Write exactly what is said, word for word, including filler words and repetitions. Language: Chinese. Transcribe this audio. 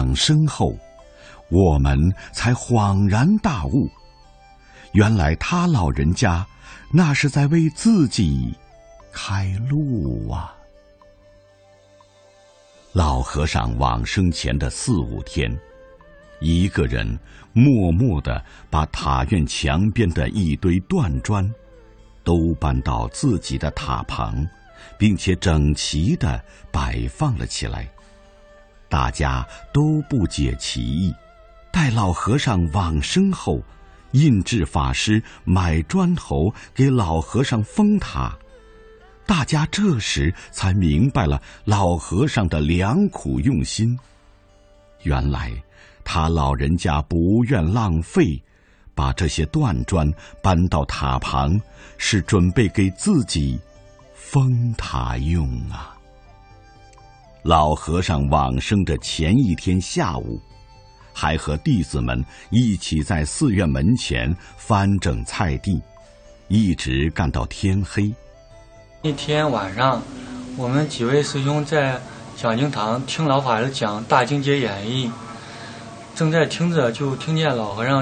往生后，我们才恍然大悟，原来他老人家那是在为自己开路啊。老和尚往生前的四五天，一个人默默地把塔院墙边的一堆断砖都搬到自己的塔旁，并且整齐地摆放了起来。大家都不解其意，待老和尚往生后，印智法师买砖头给老和尚封塔，大家这时才明白了老和尚的良苦用心。原来他老人家不愿浪费，把这些断砖搬到塔旁，是准备给自己封塔用啊。老和尚往生的前一天下午，还和弟子们一起在寺院门前翻整菜地，一直干到天黑。 那天晚上，我们几位师兄在讲经堂听老法师讲《大经解演义》，正在听着，就听见老和尚